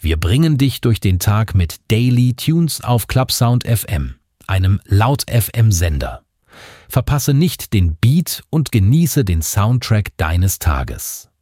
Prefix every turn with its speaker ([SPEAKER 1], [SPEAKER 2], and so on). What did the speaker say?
[SPEAKER 1] Wir bringen dich durch den Tag mit Daily Tunes auf Clubsound FM, einem Laut-FM-Sender. Verpasse nicht den Beat und genieße den Soundtrack deines Tages.